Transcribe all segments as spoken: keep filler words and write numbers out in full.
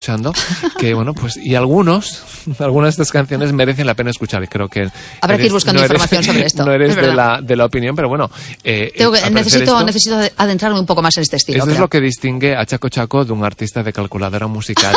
escuchando, que bueno, pues, y algunos, algunas de estas canciones merecen la pena escuchar, y creo que... Habrá que ir buscando no eres, información sobre esto. No eres de la, de la opinión, pero bueno... Eh, Tengo que, necesito, esto, necesito adentrarme un poco más en este estilo. Eso creo. es lo que distingue a Chaco Chaco de un artista de calculadora musical...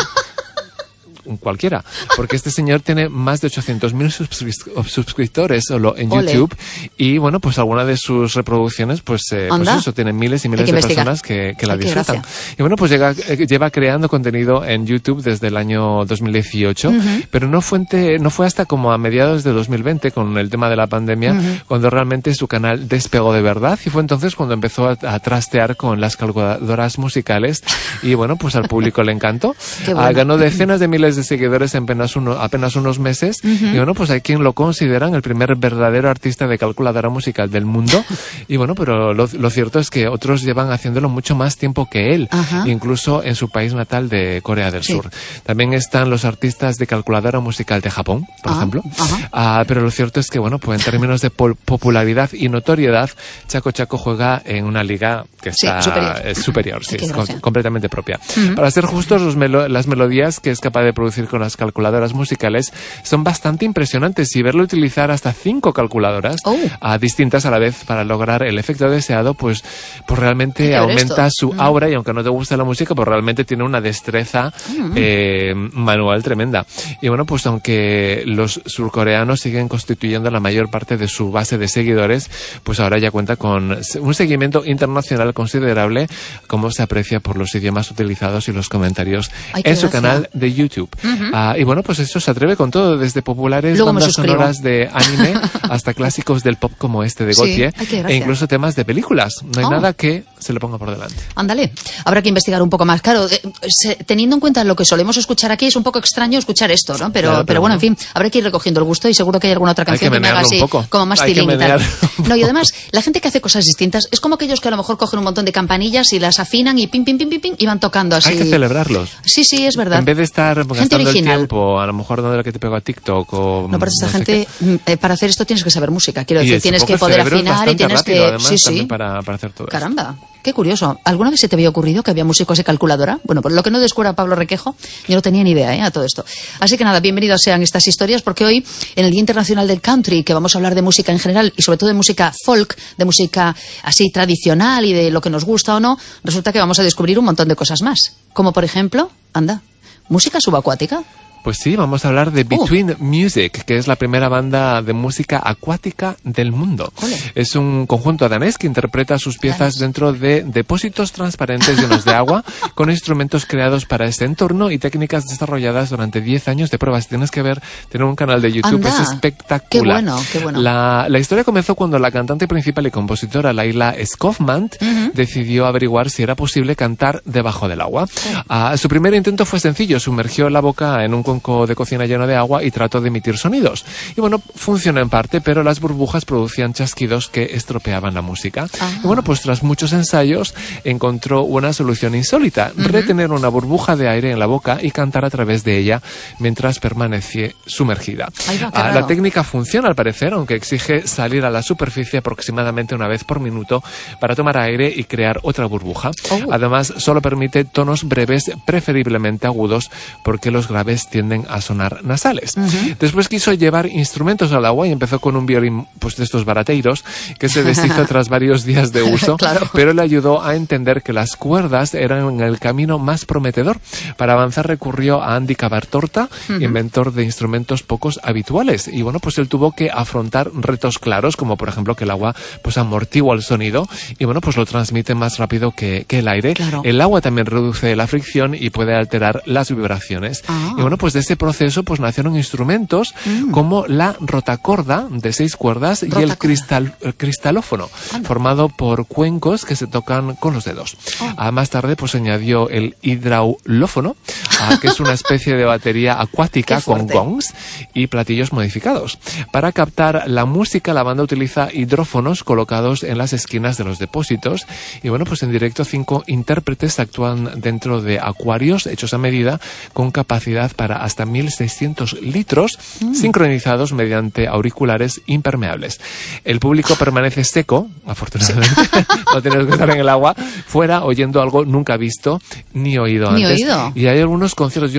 cualquiera, porque este señor tiene más de ochocientos mil suscrip- suscriptores solo en Ole. YouTube, y bueno, pues alguna de sus reproducciones pues, eh, pues eso, tiene miles y miles de investigar. personas que, que la Ay, disfrutan. Y bueno, pues llega, eh, lleva creando contenido en YouTube desde el año dos mil dieciocho, uh-huh. pero no fue, no fue hasta como a mediados de dos mil veinte, con el tema de la pandemia, uh-huh. cuando realmente su canal despegó de verdad, y fue entonces cuando empezó a, a trastear con las calculadoras musicales, y bueno, pues al público le encantó. Ah, ganó decenas de miles de seguidores en apenas, uno, apenas unos meses, uh-huh. y bueno, pues hay quien lo consideran el primer verdadero artista de calculadora musical del mundo, y bueno, pero lo, lo cierto es que otros llevan haciéndolo mucho más tiempo que él, uh-huh. incluso en su país natal de Corea del sí. Sur. También están los artistas de calculadora musical de Japón, por uh-huh. ejemplo, uh-huh. uh, pero lo cierto es que, bueno, pues en términos de pol- popularidad y notoriedad, Chaco Chaco juega en una liga que está sí, superior, es superior, sí, es com- completamente propia. Uh-huh. Para ser justos, los melo- las melodías que es capaz de producir con las calculadoras musicales son bastante impresionantes, y verlo utilizar hasta cinco calculadoras oh. uh, distintas a la vez para lograr el efecto deseado, pues, pues realmente aumenta esto. su mm. aura, y aunque no te guste la música, pues realmente tiene una destreza mm. eh, manual tremenda. Y bueno, pues aunque los surcoreanos siguen constituyendo la mayor parte de su base de seguidores, pues ahora ya cuenta con un seguimiento internacional considerable, como se aprecia por los idiomas utilizados y los comentarios Ay, en su gracia. canal de YouTube. Uh-huh. Uh, y bueno, pues eso se atreve con todo, desde populares Luego bandas sonoras de anime hasta clásicos del pop como este de Gotye, sí, e incluso temas de películas. No hay oh. nada que se le ponga por delante. Ándale, habrá que investigar un poco más. Claro, eh, se, teniendo en cuenta lo que solemos escuchar aquí, es un poco extraño escuchar esto, ¿no? Pero, claro, pero, pero bueno, bueno, en fin, habrá que ir recogiendo el gusto, y seguro que hay alguna otra canción que, que me haga así, como más tilín y tal. No, y además, la gente que hace cosas distintas es como aquellos que a lo mejor cogen un montón de campanillas y las afinan y pim, pim, pim, pim, pim, y van tocando así. Hay que celebrarlos. Sí, sí, es verdad. En vez de estar gente gastando original. el tiempo, a lo mejor dando lo que te pego a TikTok o... No, para esta no gente, eh, para hacer esto tienes que saber música, quiero y decir, tienes que poder afinar y tienes rápido, que... Además, sí, sí. Para, para hacer todo Caramba. Esto. Qué curioso. ¿Alguna vez se te había ocurrido que había músicos de calculadora? Bueno, por lo que no descubra Pablo Requejo, yo no tenía ni idea, ¿eh? A todo esto. Así que nada, bienvenidos sean estas historias, porque hoy, en el Día Internacional del Country, que vamos a hablar de música en general y sobre todo de música folk, de música así tradicional y de lo que nos gusta o no, resulta que vamos a descubrir un montón de cosas más. Como por ejemplo, anda, música subacuática. Pues sí, vamos a hablar de Between uh. Music, que es la primera banda de música acuática del mundo. Ole. Es un conjunto danés que interpreta sus piezas Danes. dentro de depósitos transparentes llenos de agua, con instrumentos creados para este entorno y técnicas desarrolladas durante diez años de pruebas. Tienes que ver, tener un canal de YouTube, Anda. es espectacular. Qué bueno, qué bueno. La, la historia comenzó cuando la cantante principal y compositora Laila Skofman uh-huh. decidió averiguar si era posible cantar debajo del agua. Uh. Uh, su primer intento fue sencillo, sumergió la boca en un de cocina lleno de agua y trató de emitir sonidos. Y bueno, funcionó en parte, pero las burbujas producían chasquidos que estropeaban la música. Ah. Y bueno, pues tras muchos ensayos encontró una solución insólita, uh-huh. retener una burbuja de aire en la boca y cantar a través de ella mientras permanecía sumergida. Va, ah, la técnica funciona al parecer, aunque exige salir a la superficie aproximadamente una vez por minuto para tomar aire y crear otra burbuja. Oh. Además, solo permite tonos breves, preferiblemente agudos, porque los graves tienden a sonar nasales. Uh-huh. Después quiso llevar instrumentos al agua y empezó con un violín, pues de estos barateiros, que se deshizo tras varios días de uso, claro. pero le ayudó a entender que las cuerdas eran el camino más prometedor. Para avanzar recurrió a Andy Cabartorta, uh-huh. inventor de instrumentos pocos habituales, y bueno, pues él tuvo que afrontar retos claros, como por ejemplo que el agua pues amortigua el sonido y bueno, pues lo transmite más rápido que, que el aire. Claro. El agua también reduce la fricción y puede alterar las vibraciones. Ah. Y bueno, pues de ese proceso pues nacieron instrumentos mm. como la rotacorda de seis cuerdas rotacorda. y el, cristal, el cristalófono, Anda. formado por cuencos que se tocan con los dedos. Oh. Ah, más tarde pues añadió el hidraulófono, ah, que es una especie de batería acuática con gongs y platillos modificados. Para captar la música, la banda utiliza hidrófonos colocados en las esquinas de los depósitos y bueno, pues en directo cinco intérpretes actúan dentro de acuarios hechos a medida con capacidad para hasta mil seiscientos litros, mm. sincronizados mediante auriculares impermeables. El público permanece seco, afortunadamente, sí. no tienes que estar en el agua, fuera oyendo algo nunca visto ni oído ni antes. Oído. Y hay algunos conciertos, yo